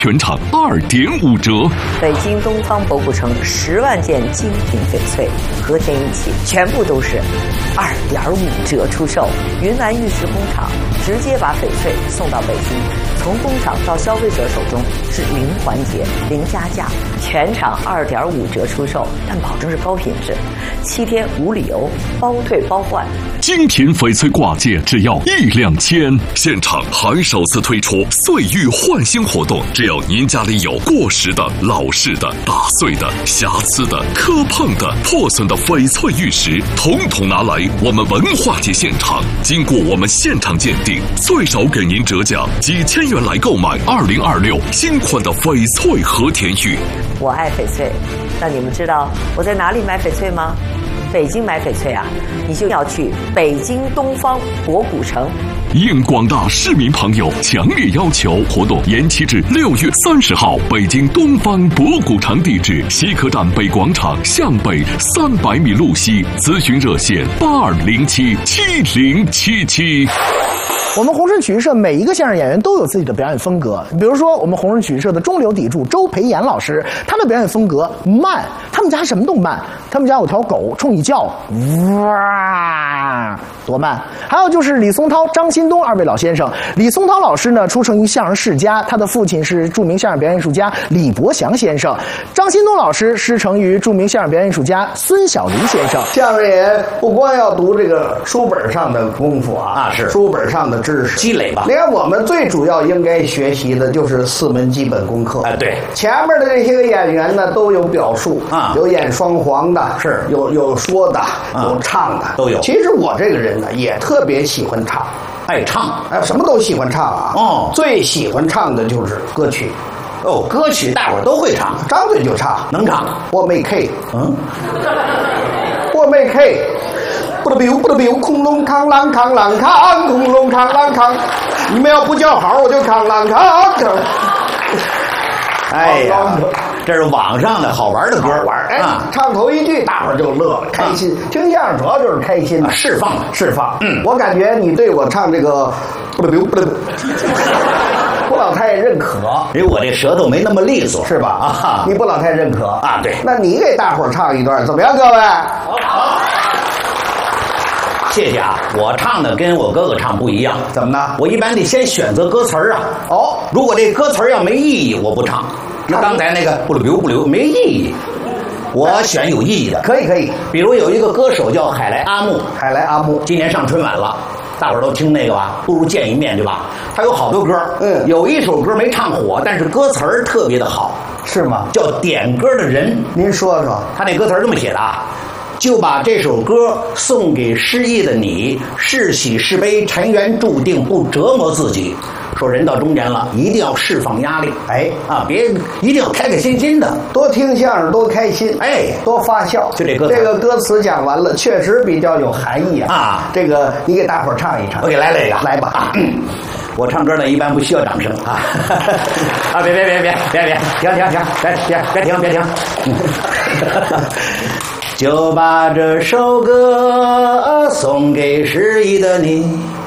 全场2.5折。 北京东方博古城10万件精品翡翠，和田一起全部都是2.5折出售。云南玉石工厂直接把翡翠送到北京，从工厂到消费者手中是零环节、零加价，全场2.5折出售，但保证是高品质，7天无理由，包退包换。 精品翡翠挂件只要1两千，现场还首次推出岁玉换新活动，只要您家里有过时的、老式的、打碎的、瑕疵的、磕碰的、破损的翡翠玉石，统统拿来我们文化节现场，经过我们现场鉴定，最少给您折价几千元来购买2026新款的翡翠和田玉。 我爱翡翠，那你们知道我在哪里买翡翠吗？北京买翡翠啊，你就要去北京东方博古城。 应广大市民朋友强烈要求，活动延期至6月30号。北京东方博古城地址：西客站北广场向北300米路西。咨询热线82077077。 我们红顺曲艺社每一个相声演员都有自己的表演风格。比如说，我们红顺曲艺社的中流砥柱周培炎老师，他的表演风格慢，他们家什么都慢。他们家有条狗冲你叫，哇，多慢！还有就是李松涛、张新东2位老先生。李松涛老师呢，出生于相声世家，他的父亲是著名相声表演艺术家李伯祥先生。张新东老师师承于著名相声表演艺术家孙小林先生。 相声演员不光要读这个书本上的功夫啊，是书本上的知识积累吧。 你看，我们最主要应该学习的就是4门基本功课。 对， 前面的这些个演员呢，都有表述啊，有演双簧的， 是有说的，有唱的， 都有。 其实我这个人呢，也特别喜欢唱， 爱唱， 什么都喜欢唱啊。最喜欢唱的就是歌曲。 歌曲大伙儿都会唱， 张嘴就唱， 能唱。 我没 K， 我没 K。不得 biu 不得 biu， 空龙扛啷扛啷扛，空龙扛啷扛。你们要不叫好，我就扛啷扛。 哎呀，这是网上的好玩的歌玩唱头一句，大伙儿就乐了，开心。听相声主要就是开心， 释放。 我感觉你对我唱这个不得 biu 不得 biu， 不老太认可， 因为我这舌头没那么利索， 是吧？你不老太认可啊？对。 那你给大伙儿唱一段，怎么样，各位？ 好。谢谢啊！我唱的跟我哥哥唱不一样， 怎么呢？ 我一般得先选择歌词儿啊。如果这歌词儿要没意义，我不唱。那刚才那个不留没意义，我选有意义的。 可以。 比如有一个歌手叫海来阿木，今年上春晚了，大伙儿都听那个吧？不如见一面对吧？他有好多歌，有一首歌没唱火，但是歌词儿特别的好， 是吗？ 叫《点歌的人》， 您说说。 他那歌词儿这么写的啊。就把这首歌送给失意的你，是喜是悲，尘缘注定不折磨自己。说人到中年了，一定要释放压力，别一定要开开心心的， 多听相声，多开心，多发笑。 就这歌词， 这个歌词讲完了，确实比较有含义啊。这个你给大伙儿唱一唱， 我给来一个， 来吧。 我唱歌呢，一般不需要掌声啊！别，停，别停。就把这首歌送给失意的你，